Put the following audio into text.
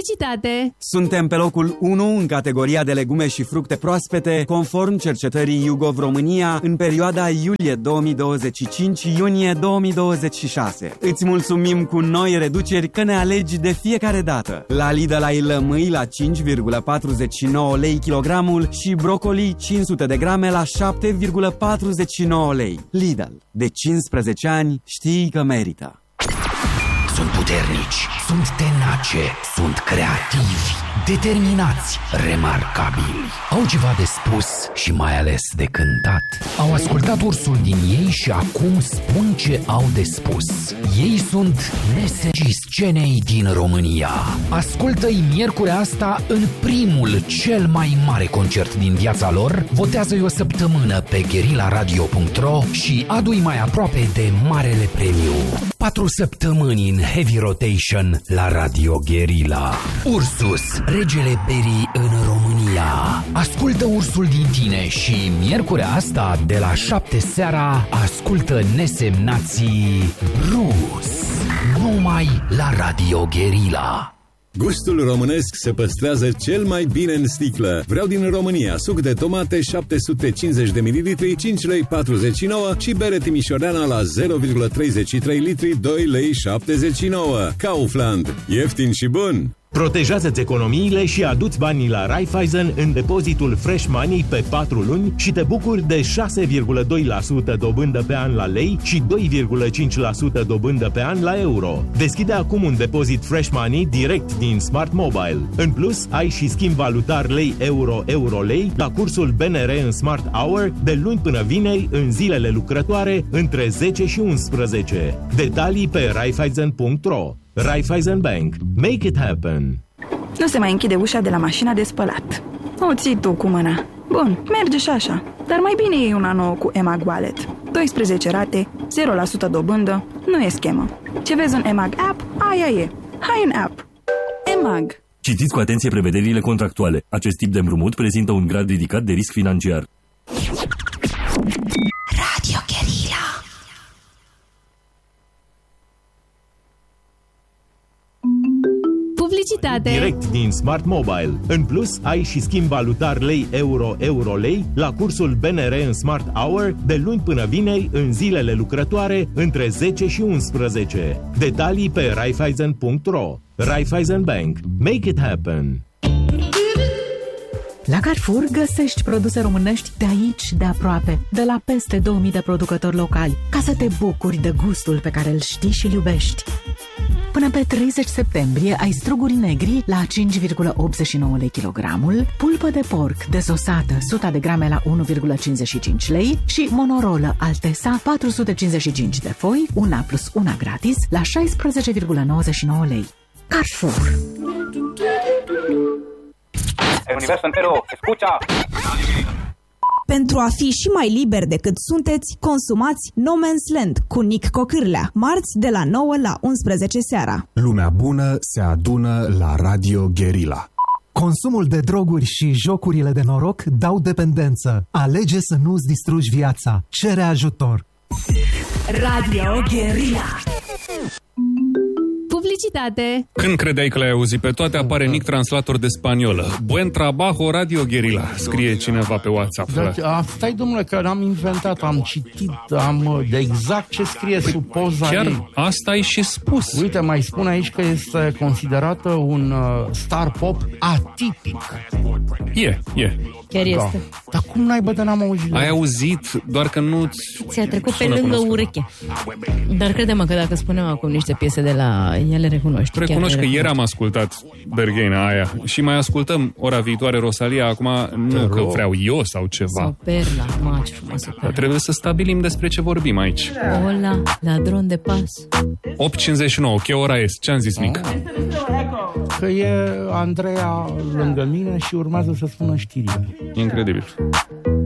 Publicitate. Suntem pe locul 1 în categoria de legume și fructe proaspete, conform cercetării YouGov România, în perioada iulie 2025-iunie 2026. Îți mulțumim cu noi reduceri că ne alegi de fiecare dată. La Lidl ai lămâi la 5,49 lei kilogramul și brocoli 500 de grame la 7,49 lei. Lidl. De 15 ani știi că merită. Sunt puternici, sunt tenace, sunt creativi, determinați, remarcabili. Au ceva de spus și mai ales de cântat. Au ascultat ursul din ei și acum spun ce au de spus. Ei sunt mesagii scenei din România. Ascultă-i miercurea asta în primul, cel mai mare concert din viața lor. Votează-i o săptămână pe guerillaradio.ro și adu-i mai aproape de marele premiu. 4 săptămâni în heavy rotation la Radio Guerilla. Ursus, regele berii în România. Ascultă ursul din tine și miercurea asta de la 7 seara ascultă nesemnații Rus. Numai la Radio Guerilla. Gustul românesc se păstrează cel mai bine în sticlă. Vreau din România suc de tomate 750 de ml, 5 lei 49 și bere timișoreana la 0,33 litri, 2 lei 79. Kaufland. Ieftin și bun! Protejează-ți economiile și adu-ți banii la Raiffeisen în depozitul Fresh Money pe 4 luni și te bucuri de 6,2% dobândă pe an la lei și 2,5% dobândă pe an la euro. Deschide acum un depozit Fresh Money direct din Smart Mobile. În plus, ai și schimb valutar lei-euro-euro-lei la cursul BNR în Smart Hour de luni până vineri în zilele lucrătoare între 10 și 11. Detalii pe Raiffeisen.ro. Raiffeisen Bank. Make it happen. Nu se mai închide ușa de la mașina de spălat. O ții tu cu mâna. Bun, merge și așa. Dar mai bine iei una nouă cu EMAG Wallet. 12 rate, 0% dobândă, nu e schemă. Ce vezi în EMAG App, aia e. Hai în app. EMAG. Citiți cu atenție prevederile contractuale. Acest tip de împrumut prezintă un grad ridicat de risc financiar. Radio Guerilla. Publicitate. Direct din Smart Mobile. În plus, ai și schimb valutar lei-euro-euro-lei la cursul BNR în Smart Hour de luni până vineri în zilele lucrătoare între 10 și 11. Detalii pe Raiffeisen.ro. Raiffeisen Bank. Make it happen. La Carrefour găsești produse românești de aici, de aproape, de la peste 2000 de producători locali, ca să te bucuri de gustul pe care îl știi și îl iubești. Până pe 30 septembrie ai struguri negri la 5,89 lei kilogramul, pulpă de porc dezosată 100 de grame la 1,55 lei și monorolă Altesa 455 de foi, una plus una gratis, la 16,99 lei. Carrefour. El universo entero, escucha! Pentru a fi și mai liberi decât sunteți, consumați No Man's Land cu Nic Cocârlea, marți de la 9 la 11 seara. Lumea bună se adună la Radio Guerilla. Consumul de droguri și jocurile de noroc dau dependență. Alege să nu-ți distrugi viața. Cere ajutor. Radio Guerilla. Publicitate. Când credeai că le-ai auzit pe toate, apare Nic, translator de spaniolă. Buen trabajo, Radio Guerilla, scrie cineva pe WhatsApp. Stai, domnule, că n-am inventat, am citit, de exact ce scrie sub poza chiar ei. Asta ai și spus. Uite, mai spune aici că este considerată un star pop atipic. E. Chiar este. Dar cum n-ai de n-am auzit? Ai auzit, doar că nu ți-a trecut pe lângă ureche. Dar crede-mă că dacă spunem acum niște piese de la ea, le recunoști. Recunoști că ieri am ascultat Bergheina aia și mai ascultăm ora viitoare Rosalia, acum nu că vreau eu sau ceva. Sau Perla, ce frumoasă Perla. Trebuie să stabilim despre ce vorbim aici. Ola, ladron de pas. 8:59, ce ora este? Ce-am zis, Nic? Că e Andreea lângă mine și urmează să spună știrile. Incredibil.